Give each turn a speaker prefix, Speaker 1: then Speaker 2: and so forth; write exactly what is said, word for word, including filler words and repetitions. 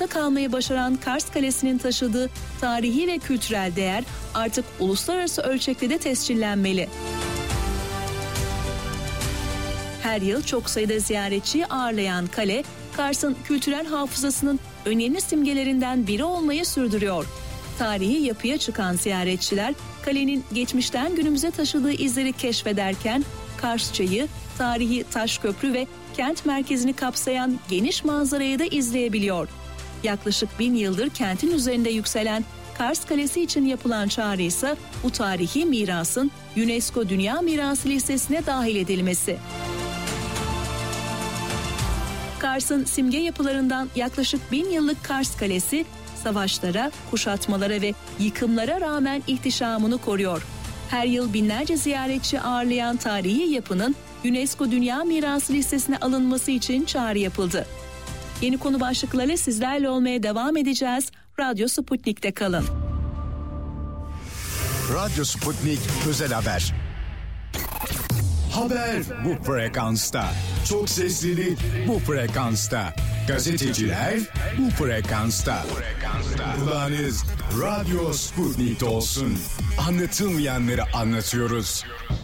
Speaker 1: ayakta kalmayı başaran Kars Kalesi'nin taşıdığı tarihi ve kültürel değer artık uluslararası ölçekte de tescillenmeli. Her yıl çok sayıda ziyaretçiyi ağırlayan kale, Kars'ın kültürel hafızasının önemli simgelerinden biri olmayı sürdürüyor. Tarihi yapıya çıkan ziyaretçiler, kalenin geçmişten günümüze taşıdığı izleri keşfederken, Kars Çayı, tarihi taş köprü ve kent merkezini kapsayan geniş manzarayı da izleyebiliyor. Yaklaşık bin yıldır kentin üzerinde yükselen Kars Kalesi için yapılan çağrı ise bu tarihi mirasın UNESCO Dünya Mirası listesine dahil edilmesi. Kars'ın simge yapılarından yaklaşık bin yıllık Kars Kalesi, savaşlara, kuşatmalara ve yıkımlara rağmen ihtişamını koruyor. Her yıl binlerce ziyaretçi ağırlayan tarihi yapının UNESCO Dünya Mirası listesine alınması için çağrı yapıldı. Yeni konu başlıklarıyla sizlerle olmaya devam edeceğiz. Radyo Sputnik'te kalın.
Speaker 2: Radyo Sputnik Özel Haber. Haber bu frekansta. Çok seslili bu frekansta. Gazeteciler bu frekansta. Kulağınız Radyo Sputnik'te olsun. Anlatılmayanları anlatıyoruz.